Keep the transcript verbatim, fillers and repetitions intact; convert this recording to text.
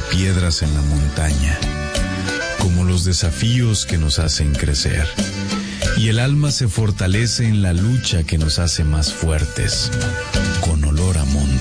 piedras en la montaña, como los desafíos que nos hacen crecer. Y el alma se fortalece en la lucha que nos hace más fuertes, con olor a monte.